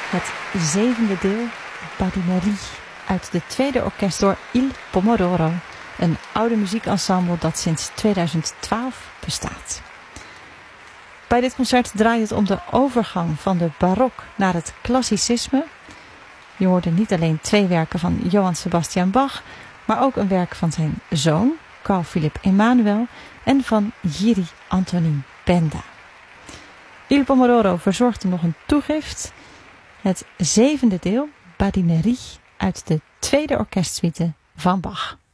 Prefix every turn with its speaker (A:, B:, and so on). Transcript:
A: Het zevende deel, Badinerie, uit de tweede orkest door Il Pomodoro. Een oude muziekensemble dat sinds 2012 bestaat. Bij dit concert draait het om de overgang van de barok naar het klassicisme. Je hoorde niet alleen 2 werken van Johann Sebastian Bach, maar ook een werk van zijn zoon, Carl Philipp Emanuel, en van Jiří Antonín Benda. Il Pomodoro verzorgde nog een toegift. Het zevende deel, Badinerie, uit de tweede orkestsuite van Bach.